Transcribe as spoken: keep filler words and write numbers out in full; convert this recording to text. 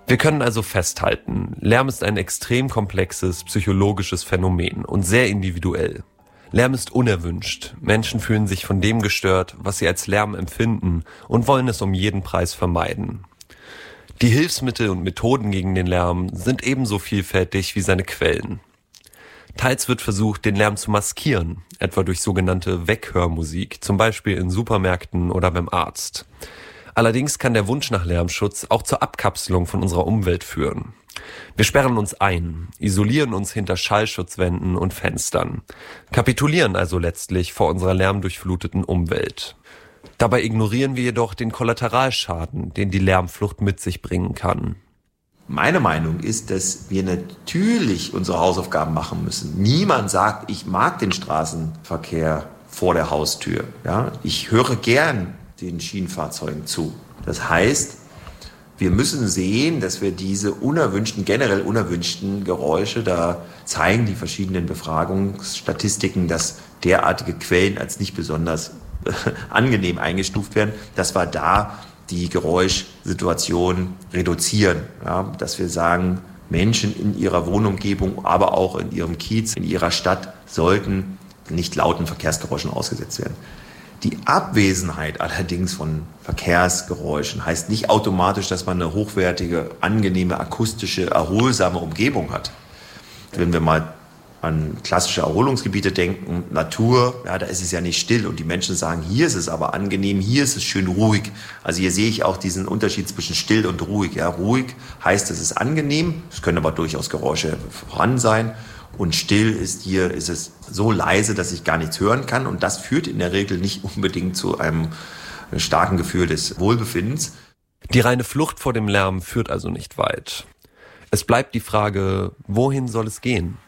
Wir können also festhalten, Lärm ist ein extrem komplexes psychologisches Phänomen und sehr individuell. Lärm ist unerwünscht. Menschen fühlen sich von dem gestört, was sie als Lärm empfinden und wollen es um jeden Preis vermeiden. Die Hilfsmittel und Methoden gegen den Lärm sind ebenso vielfältig wie seine Quellen. Teils wird versucht, den Lärm zu maskieren, etwa durch sogenannte Weghörmusik, zum Beispiel in Supermärkten oder beim Arzt. Allerdings kann der Wunsch nach Lärmschutz auch zur Abkapselung von unserer Umwelt führen. Wir sperren uns ein, isolieren uns hinter Schallschutzwänden und Fenstern, kapitulieren also letztlich vor unserer lärmdurchfluteten Umwelt. Dabei ignorieren wir jedoch den Kollateralschaden, den die Lärmflucht mit sich bringen kann. Meine Meinung ist, dass wir natürlich unsere Hausaufgaben machen müssen. Niemand sagt, ich mag den Straßenverkehr vor der Haustür. Ja, ich höre gern den Schienenfahrzeugen zu. Das heißt, wir müssen sehen, dass wir diese unerwünschten, generell unerwünschten Geräusche, da zeigen die verschiedenen Befragungsstatistiken, dass derartige Quellen als nicht besonders angenehm eingestuft werden, dass wir da die Geräuschsituation reduzieren. Ja, dass wir sagen, Menschen in ihrer Wohnumgebung, aber auch in ihrem Kiez, in ihrer Stadt sollten nicht lauten Verkehrsgeräuschen ausgesetzt werden. Die Abwesenheit allerdings von Verkehrsgeräuschen heißt nicht automatisch, dass man eine hochwertige, angenehme, akustische, erholsame Umgebung hat. Wenn wir mal an klassische Erholungsgebiete denken, Natur, ja, da ist es ja nicht still und die Menschen sagen, hier ist es aber angenehm, hier ist es schön ruhig. Also hier sehe ich auch diesen Unterschied zwischen still und ruhig. Ja, ruhig heißt, es ist angenehm, es können aber durchaus Geräusche vorhanden sein. Und still ist hier, ist es so leise, dass ich gar nichts hören kann. Und das führt in der Regel nicht unbedingt zu einem starken Gefühl des Wohlbefindens. Die reine Flucht vor dem Lärm führt also nicht weit. Es bleibt die Frage, wohin soll es gehen?